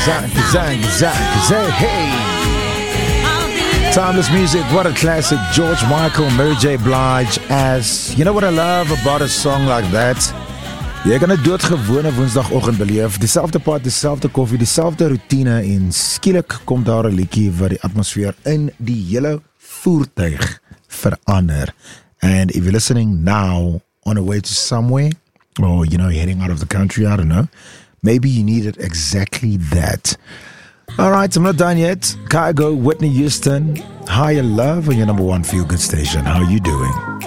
Hey. Timeless music, what a classic. George Michael, Mary J. Blige as... You know what I love about a song like that? Jy kan 'n doodgewone woensdagoggend beleef. Dieselfde pad, dieselfde koffie, dieselfde routine en skielik kom daar 'n liedjie wat die atmosfeer in die hele voertuig verander. And if you're listening now on a way to somewhere, or heading out of the country, I don't know, maybe you needed exactly that. All right, I'm not done yet. Kygo, Whitney Houston, Higher Love on your number one feel-good station. How are you doing?